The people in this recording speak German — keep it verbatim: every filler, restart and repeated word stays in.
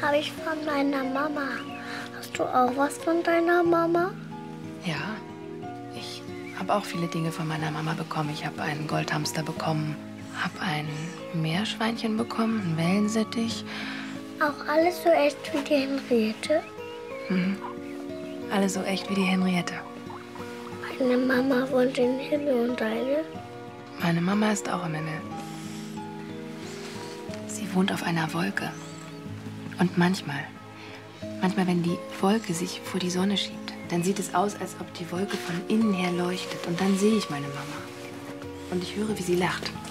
habe ich von meiner Mama. Hast du auch was von deiner Mama? Ja, ich habe auch viele Dinge von meiner Mama bekommen. Ich habe einen Goldhamster bekommen, habe ein Meerschweinchen bekommen, einen Wellensittich. Auch alles so echt wie die Henriette? Mhm. Alle so echt wie die Henriette. Meine Mama wohnt im Himmel und deine? Meine Mama ist auch im Himmel. Sie wohnt auf einer Wolke. Und manchmal, manchmal, wenn die Wolke sich vor die Sonne schiebt, dann sieht es aus, als ob die Wolke von innen her leuchtet. Und dann sehe ich meine Mama. Und ich höre, wie sie lacht.